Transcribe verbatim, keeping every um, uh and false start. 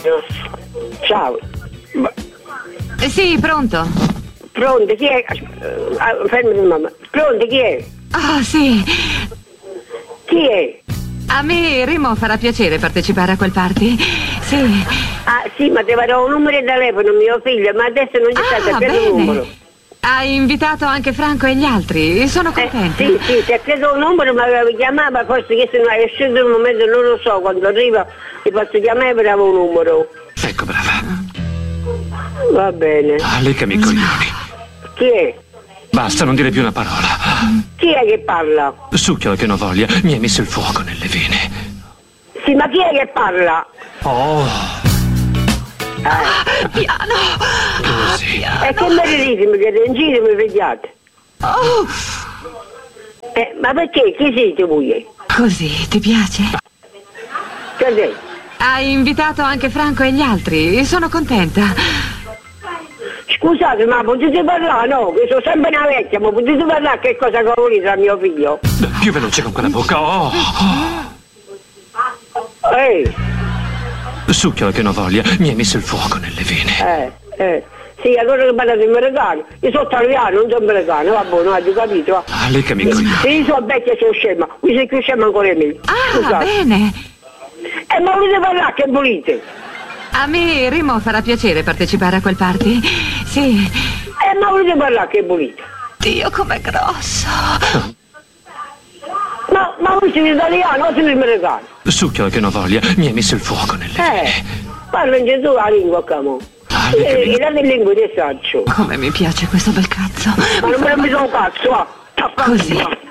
Ciao. Eh, sì, pronto. Pronto, chi è? Uh, fermati mamma. Pronto, chi è? Ah, oh, sì. Chi è? A me Remo farà piacere partecipare a quel party. Sì. Ah, sì, ma ti darò un numero di telefono, mio figlio, ma adesso non c'è stato, Ah, preso bene. un numero. Hai invitato anche Franco e gli altri? Sono contenta. Eh, sì, sì, ti ha preso un numero, ma mi chiamava, forse che se non è sceso un momento, non lo so, quando arriva ti posso chiamare per avere un numero. Ecco, brava. Va bene. Ah, leccami i coglioni. Chi è? Basta, non dire più una parola. Chi è che parla? Succhialo che non voglia, mi hai messo il fuoco nelle vene. Sì, ma chi è che parla? Oh. Ah, piano. Così. Ah, E che mi dite, mi chiedete in giro e mi vegliate? Oh. Eh, ma perché? Chi siete voi? Così, ti piace? Che sei? Hai invitato anche Franco e gli altri? Sono contenta. Scusate, ma potete parlare? No, che sono sempre una vecchia, ma potete parlare che cosa che volete a mio figlio? Più veloce con quella bocca. Oh. Ehi, Succhialo che non voglia, mi hai messo il fuoco nelle vene. eh, eh. Sì, allora che parlate americano. Io sono italiano, non sono americano, va buono, hai capito? Va? Ah, leccami i coglioni. Se io sono vecchia e sono scema, qui sei più scema ancora di me. Ah, Scusate. bene. Eh, ma volete parlare che volete? A me Remo farà piacere partecipare a quel party. Sì. Eh, ma volete parlare che volete? Dio, com'è grosso. Ma, ma voi siete italiano o siete americano? Succhialo che non voglia, mi hai messo il fuoco nelle Eh, vene. parla in Gesù la lingua, camo. Ah, E leccami. e date lingua di saggio. Come mi piace questo bel cazzo. Ma non me ne mi sono cazzo, va. Così.